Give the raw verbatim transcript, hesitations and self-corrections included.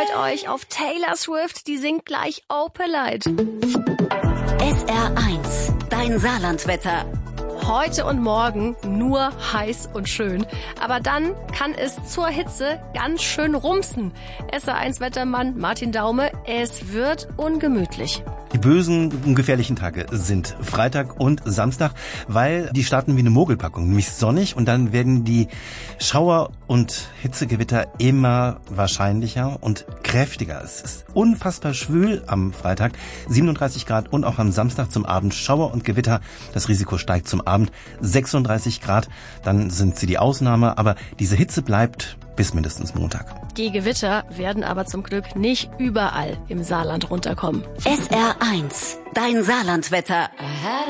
freut euch auf Taylor Swift, die singt gleich Opalite. S R eins, dein Saarlandwetter. Heute und morgen nur heiß und schön. Aber dann kann es zur Hitze ganz schön rumsen. S R eins Wettermann Martin Daume, es wird ungemütlich. Die bösen und gefährlichen Tage sind Freitag und Samstag, weil die starten wie eine Mogelpackung, nämlich sonnig, und dann werden die Schauer und Hitzegewitter immer wahrscheinlicher und kräftiger. Es ist unfassbar schwül am Freitag, siebenunddreißig Grad, und auch am Samstag zum Abend Schauer und Gewitter. Das Risiko steigt zum Abend, sechsunddreißig Grad, dann sind sie die Ausnahme, aber diese Hitze bleibt bis mindestens Montag. Die Gewitter werden aber zum Glück nicht überall im Saarland runterkommen. S R eins, dein Saarlandwetter.